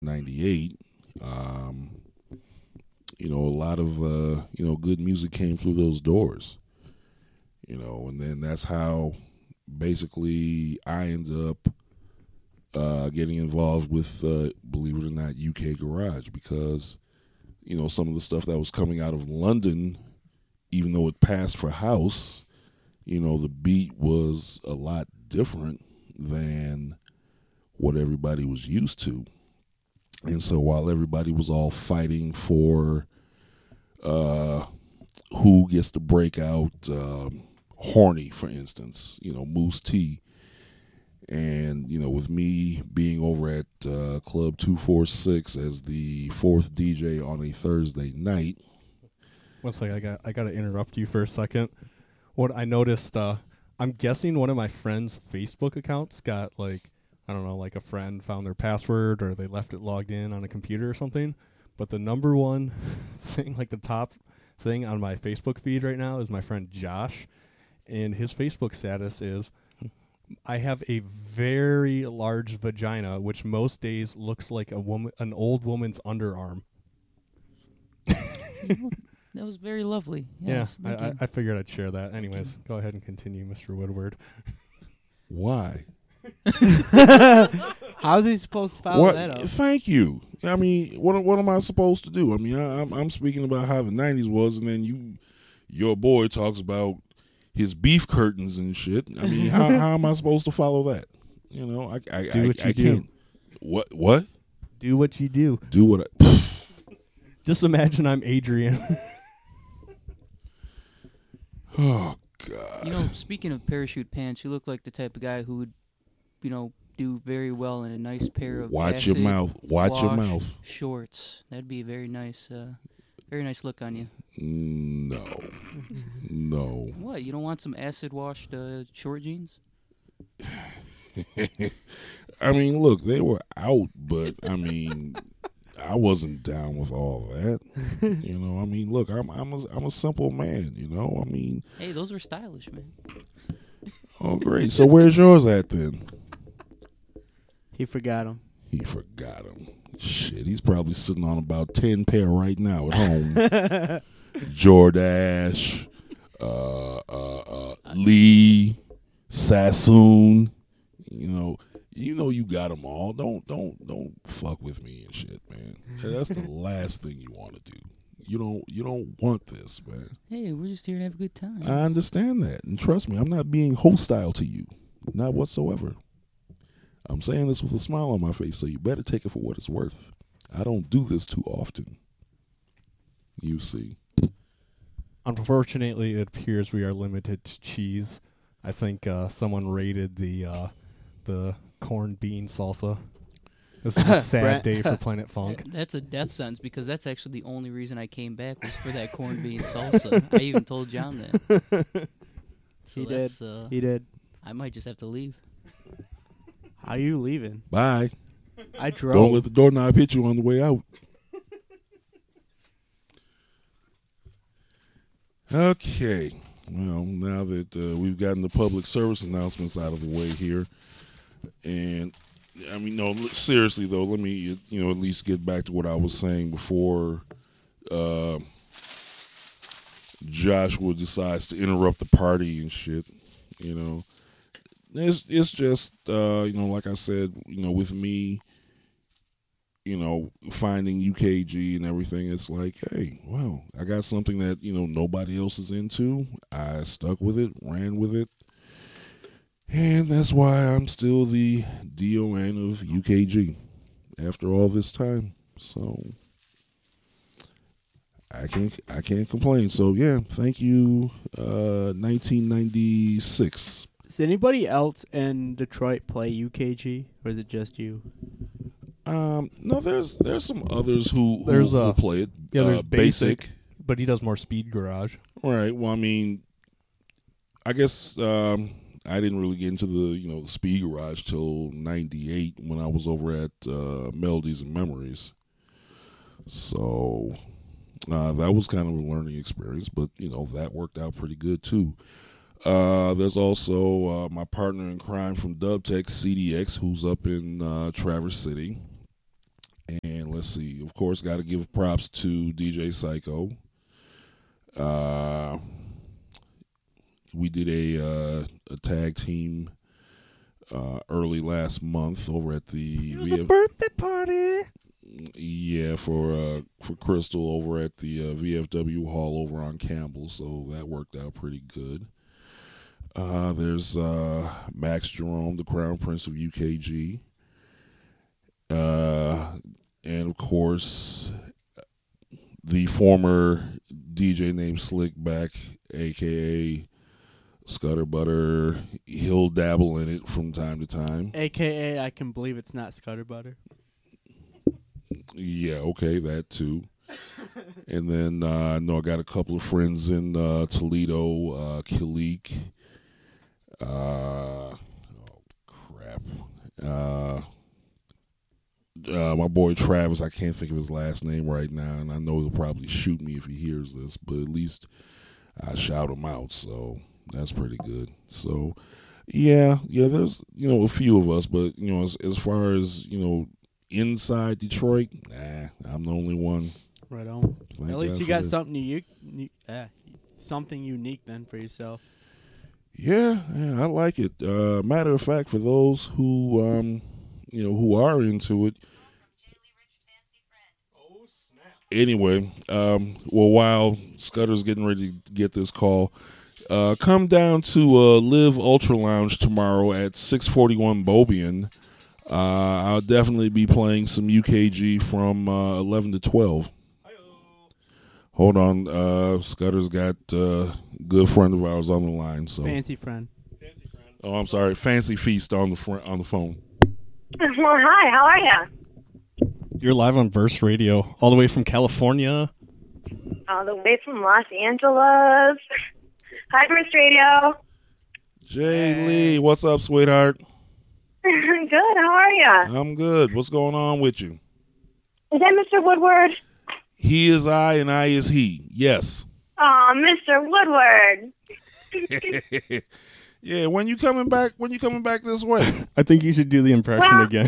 '98. A lot of good music came through those doors. And then that's how basically I ended up getting involved with, believe it or not, UK Garage, because some of the stuff that was coming out of London, even though it passed for house, the beat was a lot different than what everybody was used to. And so while everybody was all fighting for who gets to break out, Horny, for instance, Moose T, and with me being over at Club 246 as the fourth DJ on a Thursday night. One second, I got to interrupt you for a second. What I noticed, I'm guessing one of my friends' Facebook accounts got a friend found their password or they left it logged in on a computer or something. But the number one thing, the top thing on my Facebook feed right now is my friend Josh, and his Facebook status is, I have a very large vagina, which most days looks like an old woman's underarm. That was very lovely. Yes, yeah, I figured I'd share that. Anyways, go ahead and continue, Mr. Woodward. Why? How's he supposed to follow that up? Thank you. I mean, what am I supposed to do? I mean, I'm speaking about how the '90s was, and then your boy talks about his beef curtains and shit. I mean, how am I supposed to follow that? I can't. What? Do what you do. Do what I. Just imagine I'm Adrian. Oh God. Speaking of parachute pants, you look like the type of guy who would, do very well in a nice pair of Watch your mouth shorts. That'd be a very nice look on you. No. What? You don't want some acid washed short jeans? I mean, look, they were out, but I mean, I wasn't down with all that. I mean, look, I'm a simple man. I mean, hey, those were stylish, man. Oh, great. So where's yours at then? He forgot him. Shit, he's probably sitting on about 10 pair right now at home. Jordache, Lee, Sassoon. You got them all. Don't fuck with me and shit, man. That's the last thing you want to do. You don't want this, man. Hey, we're just here to have a good time. I understand that, and trust me, I'm not being hostile to you, not whatsoever. I'm saying this with a smile on my face, so you better take it for what it's worth. I don't do this too often. You see. Unfortunately, it appears we are limited to cheese. I think someone rated the corned bean salsa. This is a sad day for Planet Funk. That's a death sentence, because that's actually the only reason I came back was for that corned bean salsa. I even told John that. He did. He did. I might just have to leave. How you leaving? Bye. I drove. Don't let the doorknob hit you on the way out. Okay. Well, now that we've gotten the public service announcements out of the way here, and I mean, no, seriously though, let me at least get back to what I was saying before Joshua decides to interrupt the party and shit. It's just like I said, with me, finding UKG and everything, it's like, hey, well, I got something that nobody else is into. I stuck with it, ran with it. And that's why I'm still the DON of UKG after all this time. So I can't complain. So yeah, thank you, 1996. Does anybody else in Detroit play UKG, or is it just you? No, there's some others who play it. Yeah, there's Basic, but he does more speed garage. Right. Well, I mean, I guess I didn't really get into the speed garage till '98 when I was over at Melodies and Memories. So that was kind of a learning experience, but that worked out pretty good too. There's also my partner in crime from Dubtech, CDX, who's up in Traverse City. let's see. Of course, got to give props to DJ Psycho. We did a tag team early last month over at the birthday party. Yeah, for Crystal over at the VFW Hall over on Campbell, so that worked out pretty good. There's Max Jerome, the Crown Prince of UKG. And of course, the former DJ named Slickback, aka Scudder Butter. He'll dabble in it from time to time. AKA, I can believe it's not Scudder Butter. Yeah, okay, that too. And then I know I got a couple of friends in Toledo, Kilik. Oh, crap. My boy Travis, I can't think of his last name right now, and I know he'll probably shoot me if he hears this, but at least I shout him out, so that's pretty good. So, yeah, there's, a few of us, but, as far as, inside Detroit, I'm the only one. Right on. Thank At least God you for got that. something unique then for yourself. Yeah, I like it. Matter of fact, for those who, who are into it. Anyway, while Scudder's getting ready to get this call, come down to Live Ultra Lounge tomorrow at 641 Bobian. I'll definitely be playing some UKG from 11 to 12. Hold on, Scudder's got a good friend of ours on the line. So Fancy friend. Oh, I'm sorry, Fancy Feast on the phone. Well, hi, how are you? You're live on Verse Radio, all the way from California. All the way from Los Angeles. Hi, Burst Radio. Jay Lee, what's up, sweetheart? Good, how are you? I'm good. What's going on with you? Is that Mr. Woodward? He is I and I is he. Yes. Oh, Mr. Woodward. Yeah, when you coming back this way? I think you should do the impression again.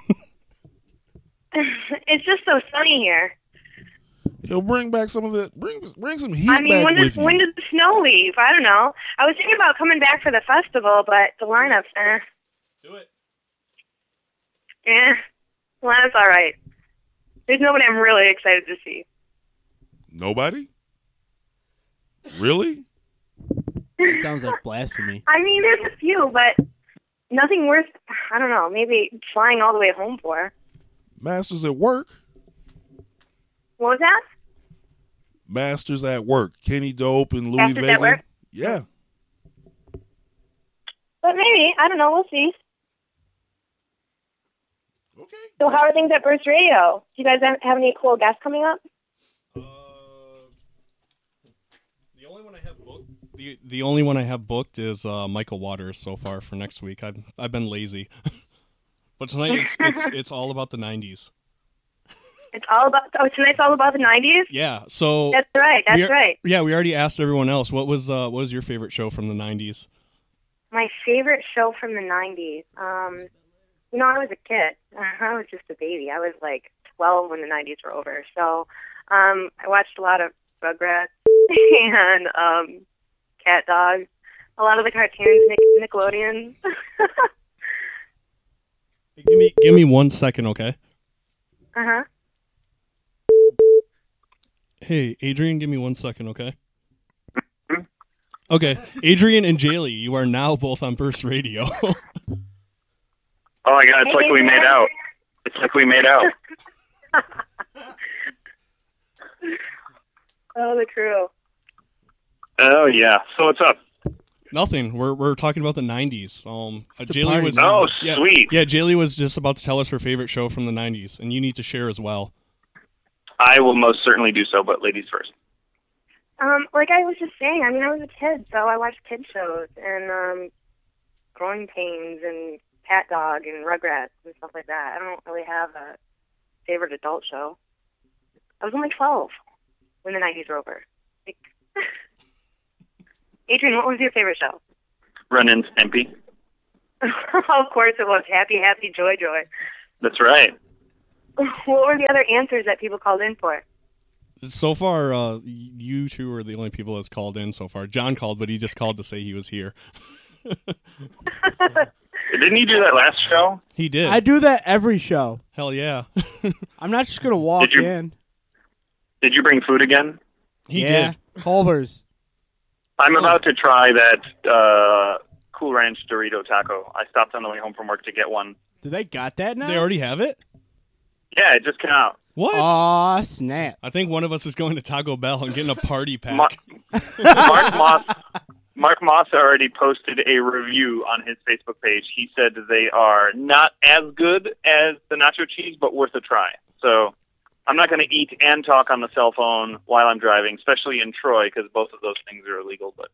It's just so sunny here. Bring back some of the bring some heat I mean, back when with you. does the snow leave? I don't know. I was thinking about coming back for the festival, but the lineup's Do it. yeah. Well, that's all right. There's nobody I'm really excited to see. Nobody? Really? It sounds like blasphemy. I mean, there's a few, but nothing worth, I don't know, maybe flying all the way home for. Masters at work? What was that? Masters at work. Kenny Dope and Louis Masters Vega. at Work? Yeah. But maybe, I don't know, we'll see. Okay. So how are things at Burst Radio? Do you guys have any cool guests coming up? The only one I have booked. The only one I have booked is Michael Waters so far for next week. I've been lazy, but tonight it's all about the '90s. Tonight's all about the '90s. Yeah, so That's right. Right. Yeah, we already asked everyone else. What was your favorite show from the '90s? My favorite show from the '90s. I was a kid. I was just a baby. I was like 12 when the '90s were over. So I watched a lot of Rugrats and Cat Dog, a lot of the cartoons, Nickelodeon. Give me 1 second, okay? Uh-huh. Hey, Adrian, give me 1 second, okay? Okay, Adrian and Jaylee, you are now both on Burst Radio. Oh my God! It's like we made out. It's like we made out. Oh, the crew. Oh yeah. So what's up? Nothing. We're talking about the '90s. Jaylee was. Oh, yeah, sweet. Yeah, Jaylee was just about to tell us her favorite show from the '90s, and you need to share as well. I will most certainly do so, but ladies first. Like I was just saying, I mean, I was a kid, so I watched kid shows and Growing Pains and Cat Dog and Rugrats and stuff like that. I don't really have a favorite adult show. I was only 12 when the '90s were over. Like, Adrian, what was your favorite show? Ren and Stimpy. Of course it was. Happy, Happy, Joy, Joy. That's right. what were the other answers that people called in for? So far, you two are the only people that's called in so far. John called, but he just called to say he was here. Didn't he do that last show? He did. I do that every show. Hell yeah. I'm not just going to walk Did you- in. Did you bring food again? He Yeah, did. Culver's. I'm about to try that Cool Ranch Dorito taco. I stopped on the way home from work to get one. Do they got that now? They already have it? Yeah, it just came out. What? Aw, snap. I think one of us is going to Taco Bell and getting a party pack. Mark Moss already posted a review on his Facebook page. He said they are not as good as the nacho cheese, but worth a try. So I'm not going to eat and talk on the cell phone while I'm driving, especially in Troy, because both of those things are illegal. But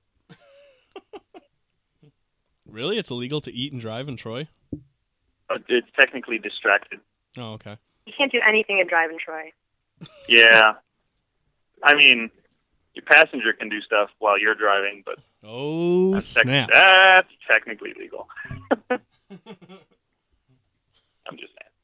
Really? It's illegal to eat and drive in Troy? it's technically distracted. Oh, okay. You can't do anything and drive in Troy. Yeah. I mean, your passenger can do stuff while you're driving, but Oh, snap. that's technically legal. I'm just saying.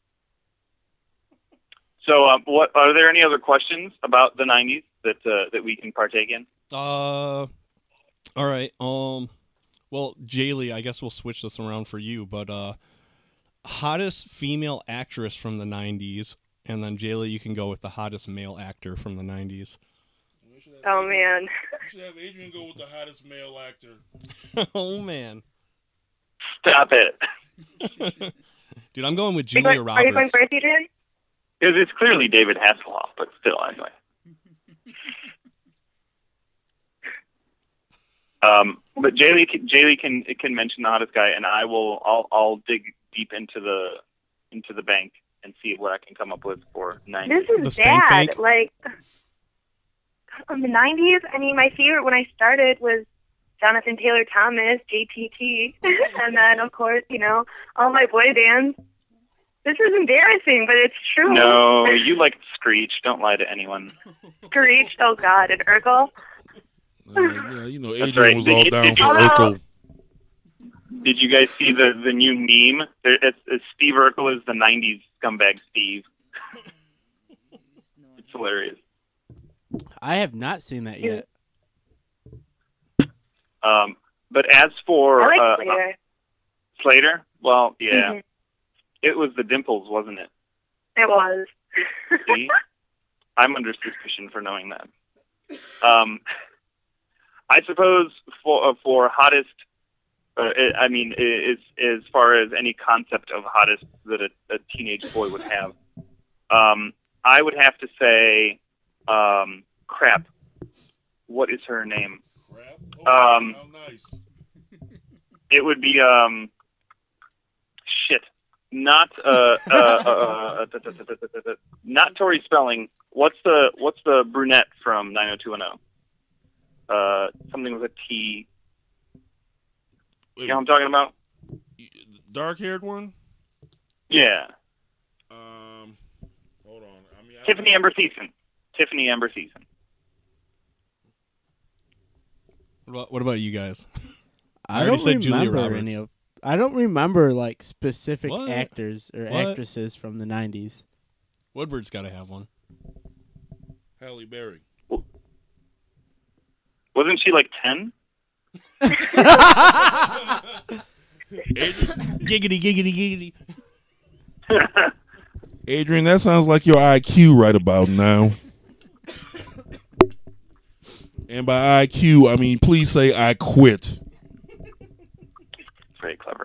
So, what are there any other questions about the '90s that we can partake in? All right. Well, Jaylee, I guess we'll switch this around for you, but hottest female actress from the 90s, and then Jaylee, you can go with the hottest male actor from the 90s. Oh, man. You should have Adrian go with the hottest male actor. Oh, man. Stop it! Dude, I'm going with Are you Julia going, are you going Roberts. first, Adrian? It's clearly David Hasselhoff, but still, anyway. But Jaylee can mention the hottest guy, and I'll dig deep into the bank and see what I can come up with for 90s. This The is spank bad. bank? Like, in the 90s, I mean, my favorite when I started was Jonathan Taylor Thomas, JTT, and then, of course, all my boy bands. This is embarrassing, but it's true. No, you like Screech. Don't lie to anyone. Screech, oh God, and Urkel. Yeah, That's Adrian right. was all down for Hello. Urkel. Did you guys see the new meme? It's Steve Urkel is the '90s scumbag Steve. It's hilarious. I have not seen that yet. But as for I like Slater. Slater, well, yeah, Mhm. It was the dimples, wasn't it? It was. See? I'm under suspicion for knowing that. I suppose for hottest, as far as any concept of hottest that a teenage boy would have, I would have to say, crap. What is her name? Crap. How nice. It would be shit. Not not Tori Spelling. What's the brunette from 90210? Something with a T. You know what I'm talking about? Dark-haired one? Yeah. Hold on. Tiffany Amber Thiessen. What about you guys? I already don't said Julia remember Roberts. I don't remember like specific What? actors or What? actresses from the 90s. Woodward's got to have one. Halle Berry. Wasn't she like 10? Giggity. Adrian, that sounds like your IQ right about now. And by IQ, I mean, please say I quit. Very clever.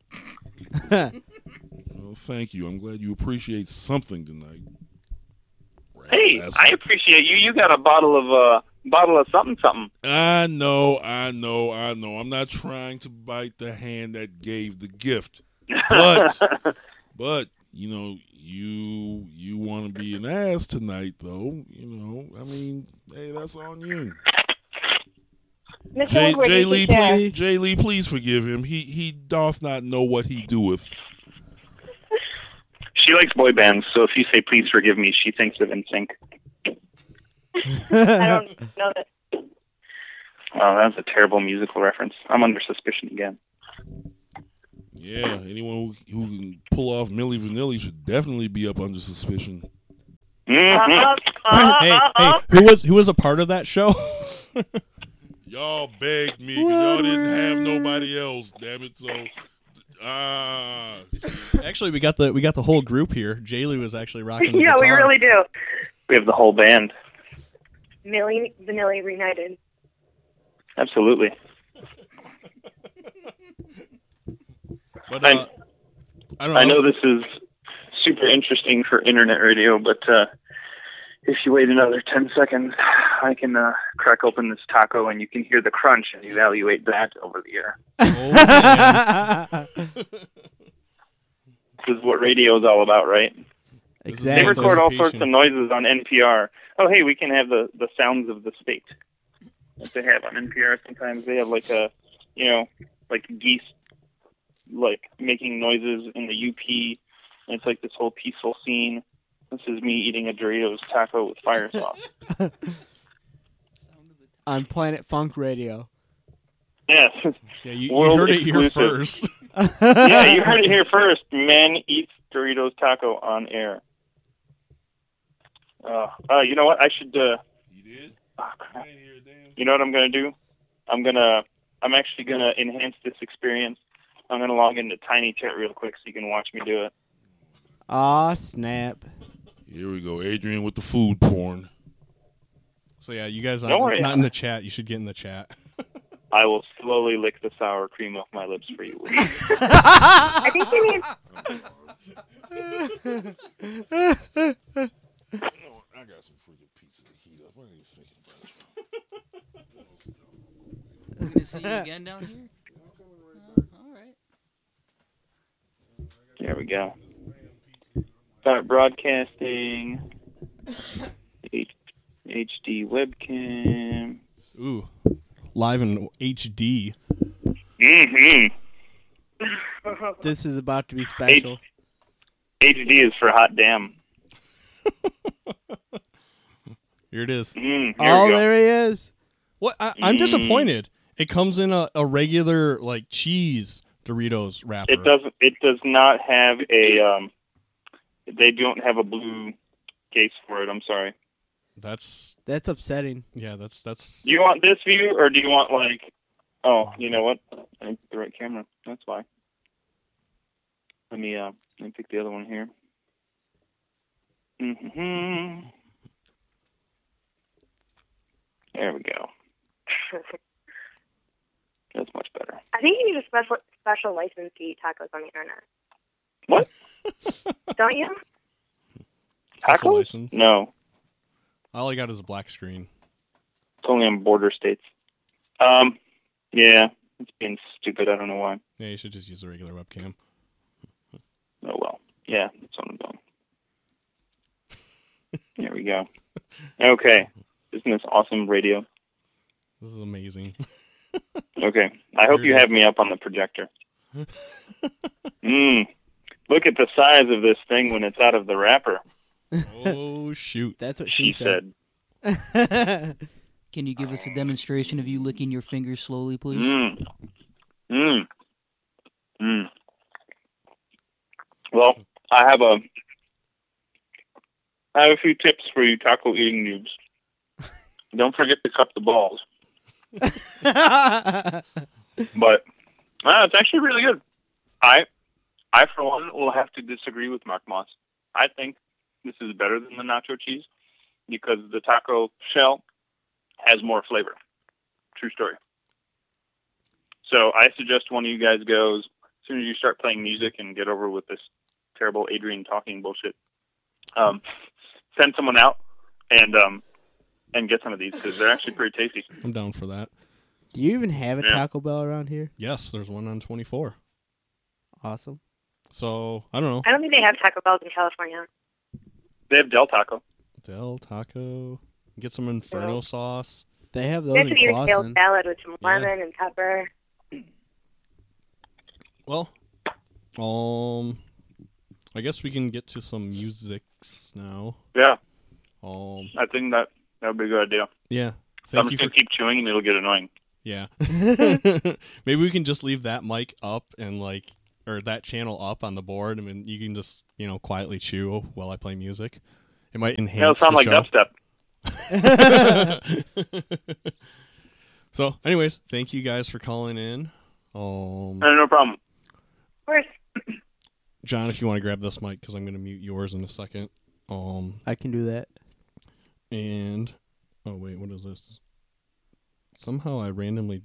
Well, thank you. I'm glad you appreciate something tonight. Hey, That's- I appreciate you. You got a bottle of something. I know. I'm not trying to bite the hand that gave the gift. But you want to be an ass tonight, though. I mean, hey, that's on you. Mr. Jay Woodward, you Lee, should share. please, Jay Lee, please forgive him. He doth not know what he doeth. She likes boy bands, so if you say please forgive me, she thinks of NSYNC. I don't know that. Oh, that's a terrible musical reference. I'm under suspicion again. Yeah, anyone who can pull off Milli Vanilli should definitely be up under suspicion. Hey, who was a part of that show? Y'all begged me because y'all didn't have nobody else. Damn it! So, Actually, we got the whole group here. Jaylee was actually rocking the Yeah, we guitar. really do. We have the whole band. Milli Vanilli reunited. Absolutely. But, I don't know. I know this is super interesting for internet radio, but if you wait another 10 seconds, I can crack open this taco and you can hear the crunch and evaluate that over the air. Oh, This is what radio is all about, right? They Exactly. record all sorts of noises on NPR. Oh, hey, we can have the sounds of the state that they have on NPR. Sometimes they have like like geese, like making noises in the UP. And it's like this whole peaceful scene. This is me eating a Doritos taco with fire sauce. On Planet Funk Radio. Yes. yeah, you World heard it here exclusive. first. Yeah, you heard it here first. Man eats Doritos taco on air. You know what? I should. you did? Oh, crap. I ain't hear a damn. You know what I'm gonna do? I'm actually gonna enhance this experience. I'm gonna log into Tiny Chat real quick so you can watch me do it. Aw, snap. Here we go, Adrian with the food porn. So yeah, you guys Don't are worry. not in the chat. You should get in the chat. I will slowly lick the sour cream off my lips for you. I think you mean You know what? I got some freaking pizza to heat up. I ain't even thinking about it. We're gonna see you again down here. All right. There we go. Start broadcasting. HD webcam. Ooh, live in HD. Mm-hmm. This is about to be special. HD is for hot damn. Here it is. Here Oh, we go. there he is. What? I'm disappointed. It comes in a regular like cheese Doritos wrapper. It doesn't. It does not have a. They don't have a blue case for it. I'm sorry. That's upsetting. yeah. That's. Do you want this view or do you want like? Oh, you know what? I didn't pick the right camera. That's why. Let me pick the other one here. Mm-hmm. There we go. That's much better. I think you need a special license to eat tacos on the internet. What? Don't you? Special Tacos? license. No, All I got is a black screen. it's only on border states. Yeah, it's being stupid. I don't know why. Yeah, you should just use a regular webcam. Oh well. Yeah, that's what I'm doing. There we go. Okay. Isn't this awesome radio? This is amazing. Okay. I hope Here you it have is. me up on the projector. Look at the size of this thing when it's out of the wrapper, Oh shoot! That's what she said. Can you give us a demonstration of you licking your fingers slowly, please? Well, I have a few tips for you taco eating noobs. Don't forget to cut the balls. But it's actually really good. I for one will have to disagree with Mark Moss. I think this is better than the nacho cheese because the taco shell has more flavor. True story. So I suggest one of you guys goes as soon as you start playing music and get over with this terrible Adrian talking bullshit. Send someone out and get some of these because they're actually pretty tasty. I'm down for that. Do you even have a Yeah. Taco Bell around here? Yes, there's one on 24. Awesome. So I don't know. I don't think they have Taco Bells in California. They have Del Taco. Del Taco. Get some Inferno Yeah. sauce. They have those They in have to eat a kale Clawson. salad with some Yeah. lemon and pepper. Well, I guess we can get to some musics now. Yeah, Um, I think that would be a good idea. yeah. I'm Thank you just for going to keep chewing and it'll get annoying. yeah. Maybe we can just leave that mic up and like or that channel up on the board. I mean, you can just quietly chew while I play music. It might enhance. It'll sound the like show. dubstep. So, anyways, thank you guys for calling in. No problem. Of course. John, if you want to grab this mic, because I'm going to mute yours in a second. I can do that. And oh wait, what is this? Somehow I randomly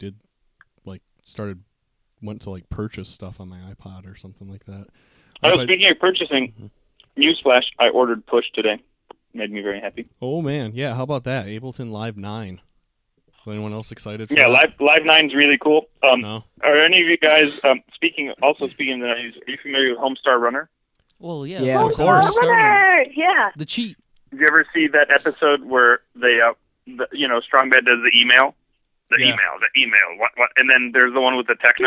went to purchase stuff on my iPod or something like that. Speaking of purchasing, newsflash, I ordered Push today. Made me very happy. Oh man, yeah. How about that? Ableton Live 9. Is anyone else excited for Yeah, that? Live 9's really cool. No. Are any of you guys speaking of the 90s? Are you familiar with Homestar Runner? Well, yeah, Yeah, of of course. course. Starter. Yeah. The cheat. Did you ever see that episode where they, Strong Bad does the email? The Yeah. email. What? And then there's the one with the techno.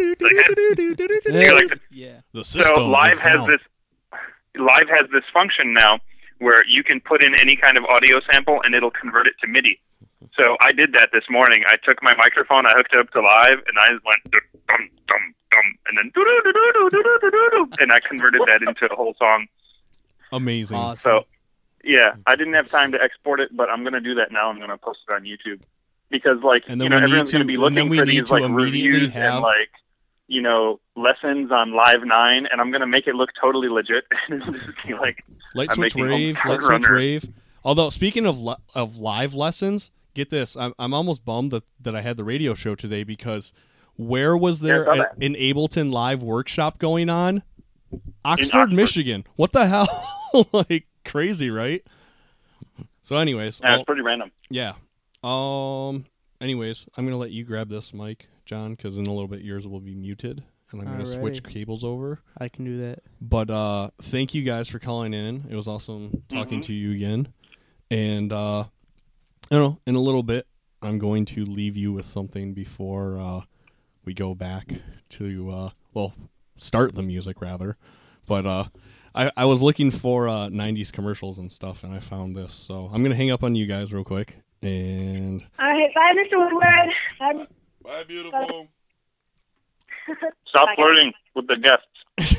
Yeah. The system So Live is has down. this function now where you can put in any kind of audio sample and it'll convert it to MIDI. So I did that this morning. I took my microphone, I hooked it up to Live, and I went dum dum dum, and then doo-doo-doo-doo-doo-doo-doo-doo, and I converted that into a whole song. Amazing. Awesome. So, yeah, I didn't have time to export it, but I'm going to do that now. I'm going to post it on YouTube because, And then we need everyone's to- going to be and then looking we for need these to immediately reviews have- and lessons on Live 9, and I'm going to make it look totally legit. And it'll just be Light I'm Switch making Rave. Homestar Light Switch Runner. Rave. Although speaking of live lessons, get this. I'm almost bummed that I had the radio show today because where was there Yeah, I saw an Ableton Live workshop going on? Oxford, Oxford. Michigan. What the hell? Crazy, right? So, anyways, Yeah, it's pretty random. yeah. Anyways, I'm gonna let you grab this mic, John, because in a little bit yours will be muted, and I'm gonna switch Alrighty. cables over. I can do that. But thank you guys for calling in. It was awesome talking to you again. And in a little bit, I'm going to leave you with something before we go back to start the music rather. But I was looking for 90s commercials and stuff, and I found this. So I'm gonna hang up on you guys real quick. And All right. Bye, Mr. Woodward. Bye. Bye, beautiful. Stop Bye, guys. flirting with the guests.